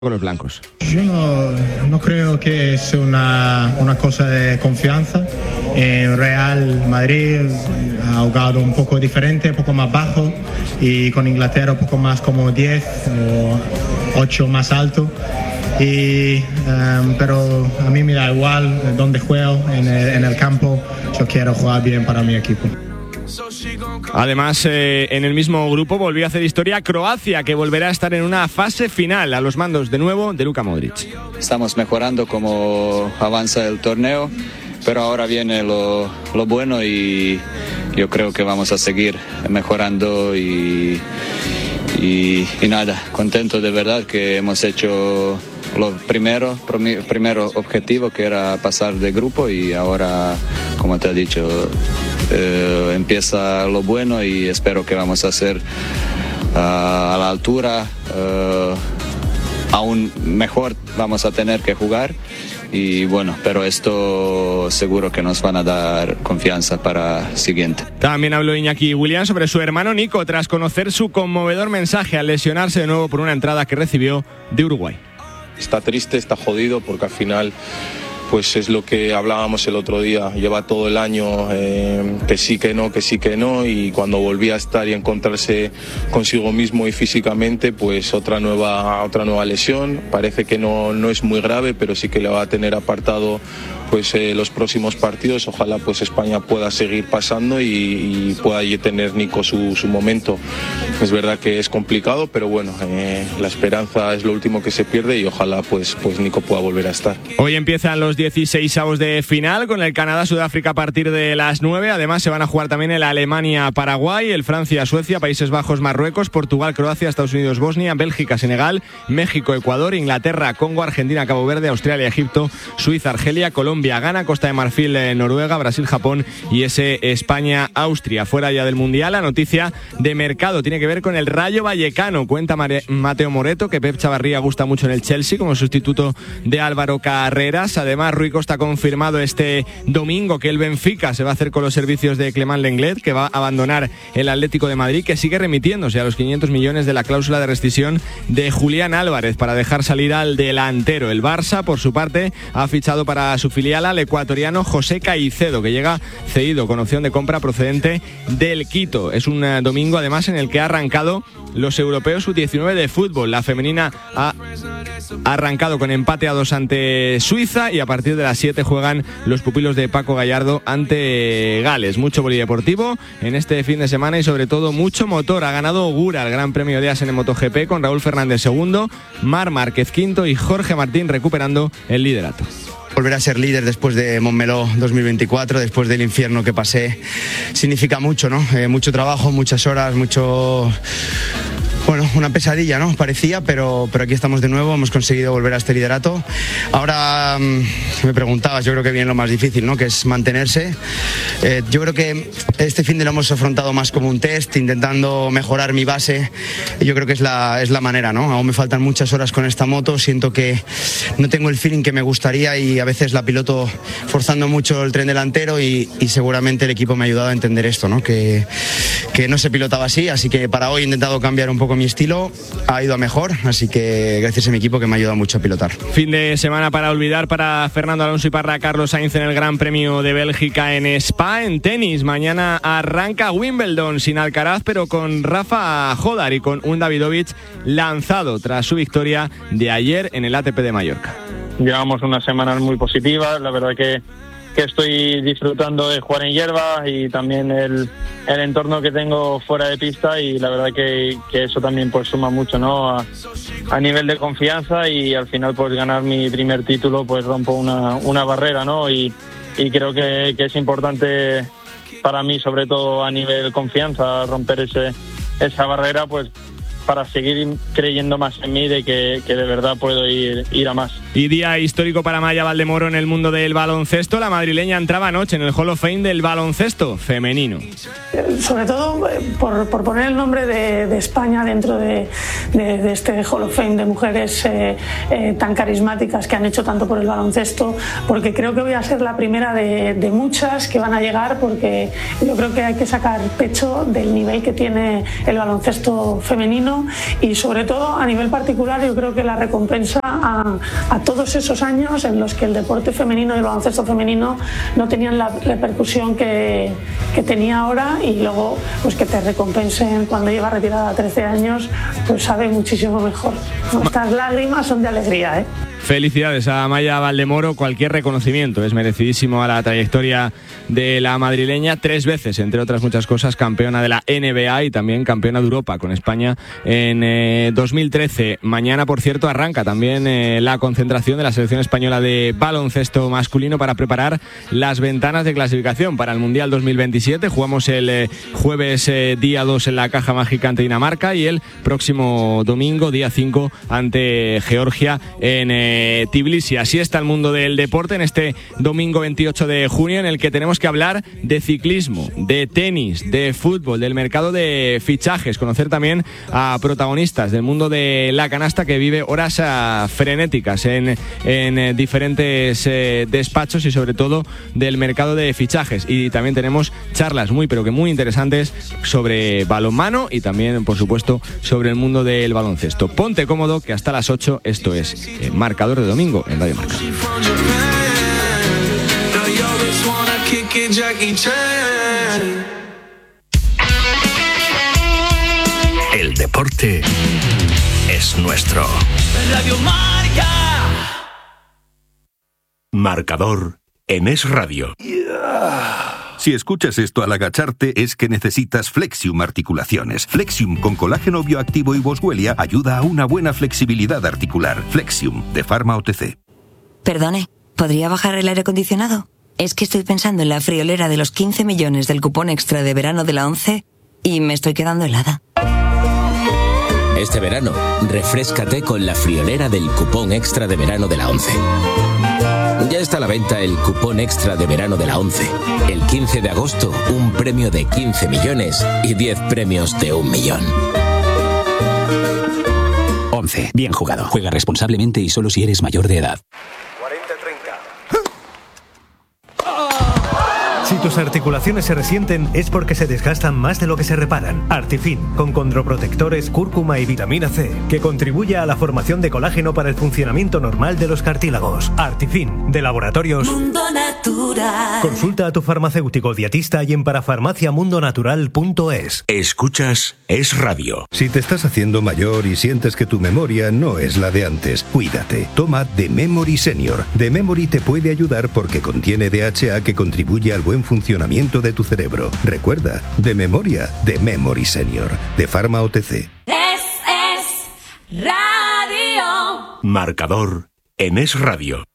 con los blancos. Yo no creo que es una cosa de confianza. En Real Madrid ha jugado un poco diferente, un poco más bajo, y con Inglaterra un poco más como 10 o 8 más alto. Pero a mí me da igual dónde juego en el campo. Yo quiero jugar bien para mi equipo. Además, en el mismo grupo volvió a hacer historia Croacia, que volverá a estar en una fase final a los mandos de nuevo de Luka Modric. Estamos mejorando como avanza el torneo, pero ahora viene lo bueno y yo creo que vamos a seguir mejorando y nada, contento de verdad que hemos hecho lo primero objetivo, que era pasar de grupo, y ahora, como te he dicho, empieza lo bueno y espero que vamos a ser a la altura, aún mejor vamos a tener que jugar. Y bueno, pero esto seguro que nos van a dar confianza para siguiente. También habló Iñaki Williams sobre su hermano Nico tras conocer su conmovedor mensaje al lesionarse de nuevo por una entrada que recibió de Uruguay. Está triste, está jodido, porque al final pues es lo que hablábamos el otro día, lleva todo el año que sí que no, y cuando volví a estar y encontrarse consigo mismo y físicamente, pues otra nueva lesión. Parece que no es muy grave, pero sí que le va a tener apartado pues los próximos partidos. Ojalá pues España pueda seguir pasando y pueda tener Nico su momento. Es verdad que es complicado, pero bueno, la esperanza es lo último que se pierde y ojalá pues Nico pueda volver a estar. Hoy empiezan los 16avos de final con el Canadá-Sudáfrica a partir de las 9. Además se van a jugar también el Alemania-Paraguay, el Francia-Suecia, Países Bajos-Marruecos, Portugal-Croacia, Estados Unidos-Bosnia, Bélgica-Senegal, México-Ecuador, Inglaterra-Congo, Argentina-Cabo Verde, Australia-Egipto, Suiza-Argelia, Colombia-Ghana, Costa de Marfil-Noruega, Brasil-Japón y ese España-Austria. Fuera ya del Mundial, la noticia de mercado tiene que ver con el Rayo Vallecano. Cuenta Mateo Moreto que Pep Chavarría gusta mucho en el Chelsea como sustituto de Álvaro Carreras. Además, Rui Costa ha confirmado este domingo que el Benfica se va a hacer con los servicios de Clément Lenglet, que va a abandonar el Atlético de Madrid, que sigue remitiéndose a los 500 millones de la cláusula de rescisión de Julián Álvarez para dejar salir al delantero. El Barça, por su parte, ha fichado para su filial al ecuatoriano José Caicedo, que llega cedido con opción de compra procedente del Quito. Es un domingo, además, en el que ha arrancado los europeos U19 de fútbol. La femenina ha arrancado con empate a 2 ante Suiza y a partir de las 7 juegan los pupilos de Paco Gallardo ante Gales. Mucho polideportivo en este fin de semana y sobre todo mucho motor. Ha ganado Ogura el Gran Premio de As en el MotoGP con Raúl Fernández segundo, Marc Márquez quinto y Jorge Martín recuperando el liderato. Volver a ser líder después de Montmeló 2024, después del infierno que pasé, significa mucho, ¿no? Mucho trabajo, muchas horas, bueno, una pesadilla, ¿no? Parecía, pero aquí estamos de nuevo, hemos conseguido volver a este liderato. Ahora me preguntabas, yo creo que viene lo más difícil, ¿no? Que es mantenerse. Yo creo que este fin de lo hemos afrontado más como un test, intentando mejorar mi base. Yo creo que es la manera, ¿no? Aún me faltan muchas horas con esta moto, siento que no tengo el feeling que me gustaría y a veces la piloto forzando mucho el tren delantero y seguramente el equipo me ha ayudado a entender esto, ¿no? Que no se pilotaba así que para hoy he intentado cambiar un poco mi estilo, ha ido a mejor, así que gracias a mi equipo que me ha ayudado mucho a pilotar. Fin de semana para olvidar para Fernando Alonso y para Carlos Sainz en el Gran Premio de Bélgica en Spa. En tenis, mañana arranca Wimbledon sin Alcaraz, pero con Rafa Jodar y con un Davidovich lanzado tras su victoria de ayer en el ATP de Mallorca. Llevamos unas semanas muy positivas, la verdad que estoy disfrutando de jugar en hierba y también el entorno que tengo fuera de pista, y la verdad que eso también pues suma mucho, ¿no? A nivel de confianza, y al final pues ganar mi primer título pues rompo una barrera, ¿no? Y creo que es importante para mí, sobre todo a nivel confianza, romper esa barrera pues para seguir creyendo más en mí de que de verdad puedo ir a más. Y día histórico para Maya Valdemoro en el mundo del baloncesto. La madrileña entraba anoche en el Hall of Fame del baloncesto femenino. Sobre todo por poner el nombre de España dentro de este Hall of Fame de mujeres tan carismáticas que han hecho tanto por el baloncesto, porque creo que voy a ser la primera de muchas que van a llegar, porque yo creo que hay que sacar pecho del nivel que tiene el baloncesto femenino femenino, y sobre todo a nivel particular yo creo que la recompensa a todos esos años en los que el deporte femenino y el baloncesto femenino no tenían la repercusión que tenía ahora, y luego pues que te recompensen cuando llevas retirada 13 años, pues sabe muchísimo mejor. Estas lágrimas son de alegría, ¿eh? Felicidades a Amaia Valdemoro, cualquier reconocimiento es merecidísimo a la trayectoria de la madrileña, 3 veces, entre otras muchas cosas, campeona de la NBA y también campeona de Europa con España en 2013. Mañana, por cierto, arranca también la concentración de la selección española de baloncesto masculino para preparar las ventanas de clasificación para el Mundial 2027. Jugamos el jueves día 2 en la Caja Mágica ante Dinamarca y el próximo domingo, día 5, ante Georgia en Tbilisi. Así está el mundo del deporte en este domingo 28 de junio, en el que tenemos que hablar de ciclismo, de tenis, de fútbol, del mercado de fichajes, conocer también a protagonistas del mundo de la canasta que vive horas frenéticas en diferentes despachos, y sobre todo del mercado de fichajes. Y también tenemos charlas muy pero que muy interesantes sobre balonmano y también, por supuesto, sobre el mundo del baloncesto. Ponte cómodo, que hasta las 8 esto es Marcador de domingo en Radio Marca. El deporte es nuestro. Radio Marca. Marcador en Es Radio. Si escuchas esto al agacharte es que necesitas Flexium Articulaciones. Flexium con colágeno bioactivo y boswellia ayuda a una buena flexibilidad articular. Flexium, de Pharma OTC. Perdone, ¿podría bajar el aire acondicionado? Es que estoy pensando en la friolera de los 15 millones del cupón extra de verano de la ONCE y me estoy quedando helada. Este verano, refréscate con la friolera del cupón extra de verano de la ONCE. Ya está a la venta el cupón extra de verano de la ONCE. El 15 de agosto, un premio de 15 millones y 10 premios de 1 millón. ONCE. Bien jugado. Juega responsablemente y solo si eres mayor de edad. Si tus articulaciones se resienten es porque se desgastan más de lo que se reparan. Artifin, con condroprotectores, cúrcuma y vitamina C, que contribuye a la formación de colágeno para el funcionamiento normal de los cartílagos. Artifin, de Laboratorios Mundo Natural. Consulta a tu farmacéutico dietista y en parafarmaciamundonatural.es. Escuchas Es Radio. Si te estás haciendo mayor y sientes que tu memoria no es la de antes, cuídate. Toma The Memory Senior. The Memory te puede ayudar porque contiene DHA que contribuye al buen funcionamiento de tu cerebro. Recuerda, de memoria, The Memory Senior, de Pharma OTC. Es Radio. Marcador en Es Radio.